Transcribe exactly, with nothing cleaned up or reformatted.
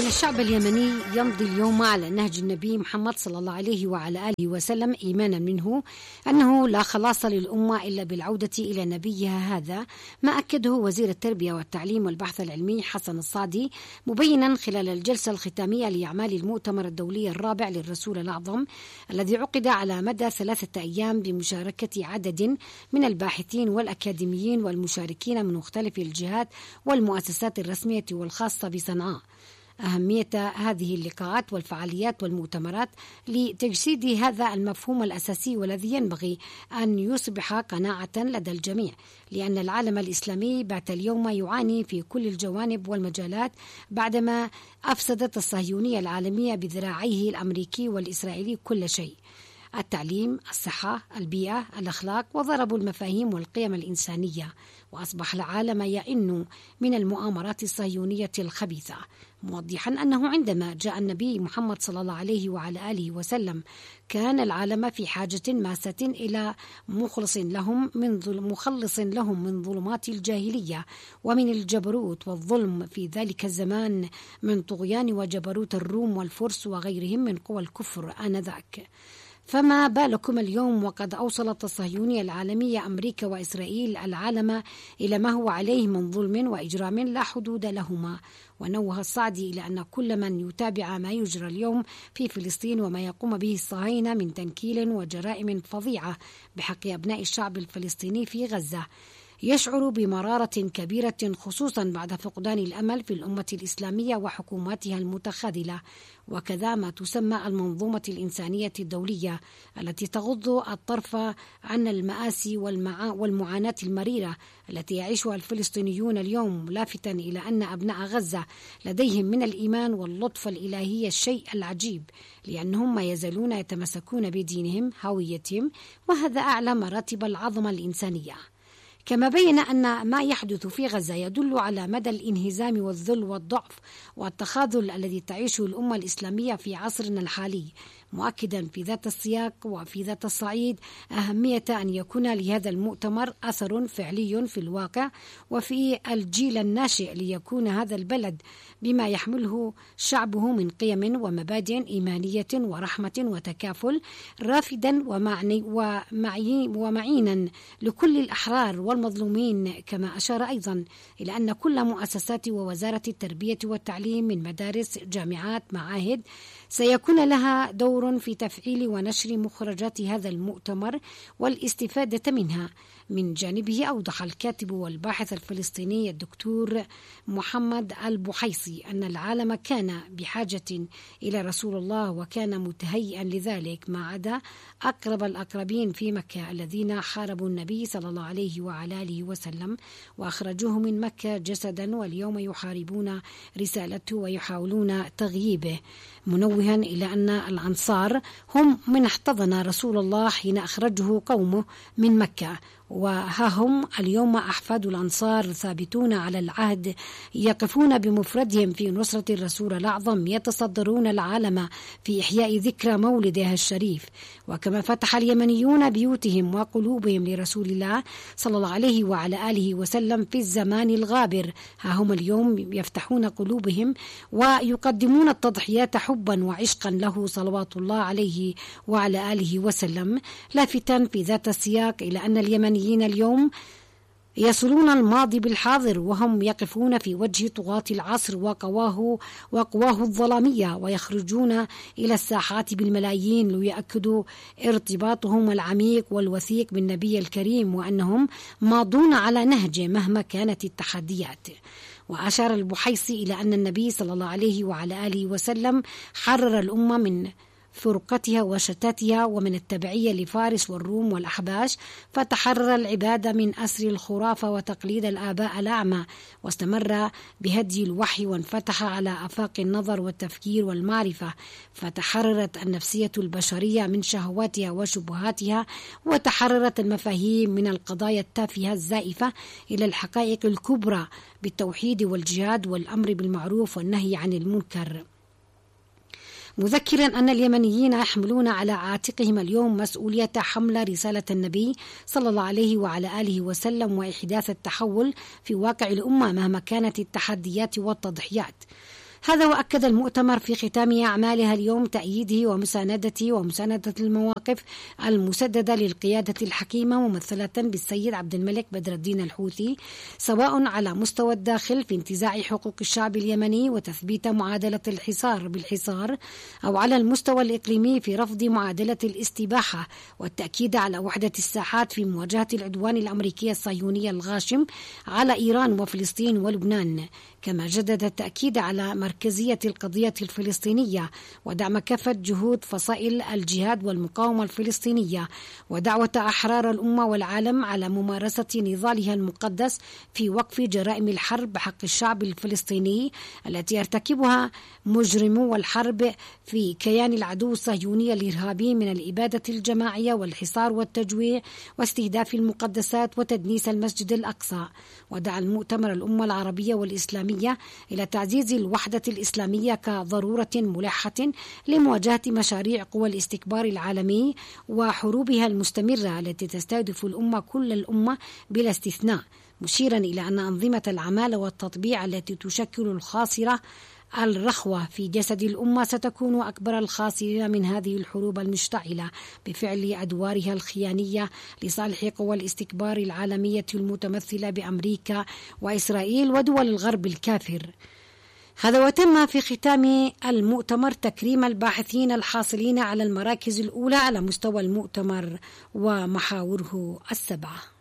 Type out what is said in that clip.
الشعب اليمني يمضي اليوم على نهج النبي محمد صلى الله عليه وعلى آله وسلم إيمانا منه أنه لا خلاص للأمة إلا بالعودة إلى نبيها هذا، ما أكده وزير التربية والتعليم والبحث العلمي حسن الصادي مبينا خلال الجلسة الختامية لأعمال المؤتمر الدولي الرابع للرسول الأعظم الذي عقد على مدى ثلاثة أيام بمشاركة عدد من الباحثين والأكاديميين والمشاركين من مختلف الجهات والمؤسسات الرسمية والخاصة بصنعاء. أهمية هذه اللقاءات والفعاليات والمؤتمرات لتجسيد هذا المفهوم الأساسي والذي ينبغي أن يصبح قناعة لدى الجميع، لأن العالم الإسلامي بات اليوم يعاني في كل الجوانب والمجالات بعدما أفسدت الصهيونية العالمية بذراعيه الأمريكي والإسرائيلي كل شيء: التعليم، الصحة، البيئة، الأخلاق، وضربوا المفاهيم والقيم الإنسانية، وأصبح العالم يئن من المؤامرات الصهيونية الخبيثة، موضحا أنه عندما جاء النبي محمد صلى الله عليه وعلى آله وسلم كان العالم في حاجة ماسة إلى مخلص لهم من ظلم مخلص لهم من ظلمات الجاهلية ومن الجبروت والظلم في ذلك الزمان من طغيان وجبروت الروم والفرس وغيرهم من قوى الكفر آنذاك. فما بالكم اليوم وقد أوصلت الصهيونية العالمية أمريكا وإسرائيل العالم إلى ما هو عليه من ظلم وإجرام لا حدود لهما. ونوه الصعدي إلى أن كل من يتابع ما يجرى اليوم في فلسطين وما يقوم به الصهاينة من تنكيل وجرائم فظيعة بحق أبناء الشعب الفلسطيني في غزة يشعر بمرارة كبيرة، خصوصا بعد فقدان الأمل في الأمة الإسلامية وحكوماتها المتخاذلة، وكذا ما تسمى المنظومة الإنسانية الدولية التي تغض الطرف عن المآسي والمعاناة المريرة التي يعيشها الفلسطينيون اليوم، لافتا إلى أن أبناء غزة لديهم من الإيمان واللطف الإلهي الشيء العجيب، لأنهم ما يزالون يتمسكون بدينهم هويتهم، وهذا أعلى مراتب العظمة الإنسانية. كما بين أن ما يحدث في غزة يدل على مدى الانهزام والذل والضعف والتخاذل الذي تعيشه الأمة الإسلامية في عصرنا الحالي، مؤكدا في ذات السياق وفي ذات الصعيد أهمية أن يكون لهذا المؤتمر أثر فعلي في الواقع وفي الجيل الناشئ، ليكون هذا البلد بما يحمله شعبه من قيم ومبادئ إيمانية ورحمة وتكافل رافدا ومعني ومعي ومعينا لكل الأحرار والمظلومين. كما أشار أيضا إلى أن كل مؤسسات ووزارة التربية والتعليم من مدارس، جامعات، معاهد سيكون لها دور في تفعيل ونشر مخرجات هذا المؤتمر والاستفادة منها. من جانبه أوضح الكاتب والباحث الفلسطيني الدكتور محمد البحيصي أن العالم كان بحاجة إلى رسول الله وكان متهيئا لذلك، ما عدا أقرب الأقربين في مكة الذين حاربوا النبي صلى الله عليه وعلى آله وسلم وأخرجوه من مكة جسدا، واليوم يحاربون رسالته ويحاولون تغييبه، منوها إلى أن الأنصار هم من احتضن رسول الله حين أخرجه قومه من مكة، وها هم اليوم أحفاد الأنصار ثابتون على العهد، يقفون بمفردهم في نصرة الرسول الأعظم، يتصدرون العالم في إحياء ذكرى مولده الشريف. وكما فتح اليمنيون بيوتهم وقلوبهم لرسول الله صلى الله عليه وعلى آله وسلم في الزمان الغابر، ها هم اليوم يفتحون قلوبهم ويقدمون التضحيات حبا وعشقا له صلوات الله عليه وعلى آله وسلم، لافتا في ذات السياق إلى أن اليمنيين اليوم يصلون الماضي بالحاضر، وهم يقفون في وجه طغاة العصر وقواه وقواه الظلامية، ويخرجون إلى الساحات بالملايين ليؤكدوا ارتباطهم العميق والوثيق بالنبي الكريم، وأنهم ماضون على نهجه مهما كانت التحديات. وأشار البحيصي إلى أن النبي صلى الله عليه وعلى آله وسلم حرر الأمة من فرقتها وشتاتها ومن التبعية لفارس والروم والأحباش، فتحرر العبادة من أسر الخرافة وتقليد الآباء الأعمى، واستمر بهدي الوحي وانفتح على آفاق النظر والتفكير والمعرفة، فتحررت النفسية البشرية من شهواتها وشبهاتها، وتحررت المفاهيم من القضايا التافهة الزائفة إلى الحقائق الكبرى بالتوحيد والجهاد والأمر بالمعروف والنهي عن المنكر، مذكرا أن اليمنيين يحملون على عاتقهم اليوم مسؤولية حمل رسالة النبي صلى الله عليه وعلى آله وسلم وإحداث التحول في واقع الأمة مهما كانت التحديات والتضحيات. هذا وأكد المؤتمر في ختام أعمالها اليوم تأييده ومساندته ومساندة المواقف المسددة للقيادة الحكيمة ممثلة بالسيد عبد الملك بدر الدين الحوثي، سواء على مستوى الداخل في انتزاع حقوق الشعب اليمني وتثبيت معادلة الحصار بالحصار، أو على المستوى الإقليمي في رفض معادلة الاستباحة والتأكيد على وحدة الساحات في مواجهة العدوان الأمريكي الصهيوني الغاشم على إيران وفلسطين ولبنان. كما جدد التأكيد على مركزية القضية الفلسطينية ودعم كافة جهود فصائل الجهاد والمقاومة الفلسطينية، ودعوة أحرار الأمة والعالم على ممارسة نضالها المقدس في وقف جرائم الحرب بحق الشعب الفلسطيني التي يرتكبها مجرمو الحرب في كيان العدو الصهيوني الإرهابي من الإبادة الجماعية والحصار والتجويع واستهداف المقدسات وتدنيس المسجد الأقصى. ودعا المؤتمر الأمة العربية والإسلامية إلى تعزيز الوحدة الإسلامية كضرورة ملحة لمواجهة مشاريع قوى الاستكبار العالمي وحروبها المستمرة التي تستهدف الأمة كل الأمة بلا استثناء، مشيرا إلى أن أنظمة العمالة والتطبيع التي تشكل الخاصرة الرخوة في جسد الأمة ستكون أكبر الخاسرين من هذه الحروب المشتعلة بفعل أدوارها الخيانية لصالح قوى الاستكبار العالمية المتمثلة بأمريكا وإسرائيل ودول الغرب الكافر. هذا وتم في ختام المؤتمر تكريم الباحثين الحاصلين على المراكز الأولى على مستوى المؤتمر ومحاوره السبعة.